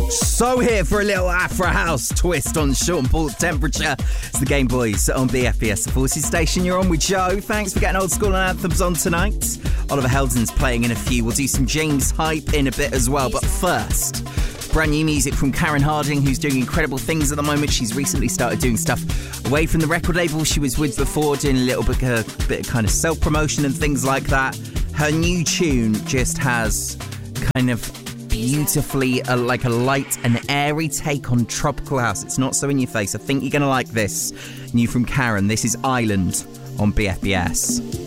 So here for a little Afro House twist on Sean Paul's Temperature. It's the Game Boys on BFBS, the Forces station. You're on with Joe. Thanks for getting old school and anthems on tonight. Oliver Heldens playing in a few. We'll do some James Hype in a bit as well. But first, brand new music from Karen Harding, who's doing incredible things at the moment. She's recently started doing stuff away from the record label she was with before, doing a little bit of kind of self-promotion and things like that. Her new tune just has kind of beautifully like a light and airy take on tropical house. It's not so in your face. I think you're going to like this. New from Karen. This is Island on BFBS.